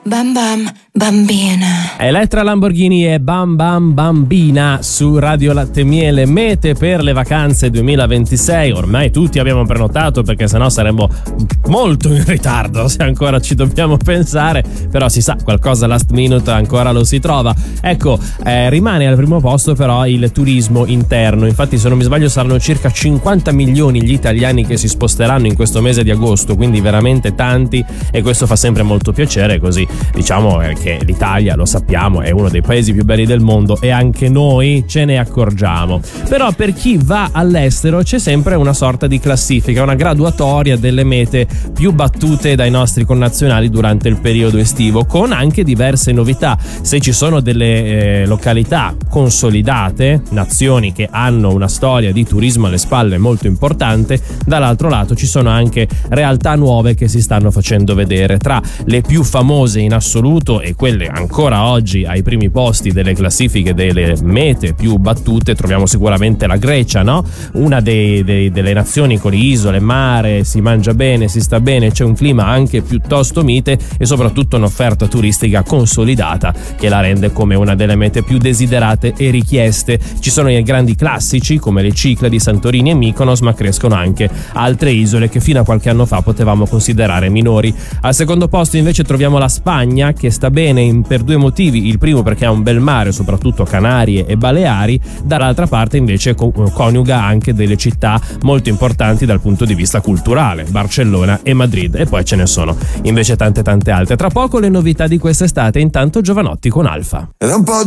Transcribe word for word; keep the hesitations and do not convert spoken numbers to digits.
Bam Bam Bambina. Elettra Lamborghini e Bam Bam Bambina su Radio Latte Miele. Mete per le vacanze duemilaventisei. Ormai tutti abbiamo prenotato, perché sennò saremmo molto in ritardo se ancora ci dobbiamo pensare. Però si sa, qualcosa last minute ancora lo si trova. Ecco, eh, rimane al primo posto però il turismo interno. Infatti, se non mi sbaglio, saranno circa cinquanta milioni gli italiani che si sposteranno in questo mese di agosto, quindi veramente tanti, e questo fa sempre molto piacere. Così diciamo che l'Italia, lo sappiamo, è uno dei paesi più belli del mondo e anche noi ce ne accorgiamo. Però per chi va all'estero c'è sempre una sorta di classifica, una graduatoria delle mete più battute dai nostri connazionali durante il periodo estivo, con anche diverse novità. Se ci sono delle eh, località consolidate, nazioni che hanno una storia di turismo alle spalle molto importante, dall'altro lato ci sono anche realtà nuove che si stanno facendo vedere. Tra le più famose in assoluto e quelle ancora oggi ai primi posti delle classifiche delle mete più battute troviamo sicuramente la Grecia, no? Una dei, dei, delle nazioni con le isole, mare, si mangia bene, si sta bene, c'è un clima anche piuttosto mite e soprattutto un'offerta turistica consolidata che la rende come una delle mete più desiderate e richieste. Ci sono i grandi classici come le Cicladi, Santorini e Mykonos, ma crescono anche altre isole che fino a qualche anno fa potevamo considerare minori. Al secondo posto invece troviamo la Spagna, che sta bene in, per due motivi: il primo perché ha un bel mare, soprattutto Canarie e Baleari, dall'altra parte invece co- coniuga anche delle città molto importanti dal punto di vista culturale, Barcellona e Madrid, e poi ce ne sono invece tante tante altre. Tra poco le novità di quest'estate, intanto Giovanotti con Alfa. Ed un po' di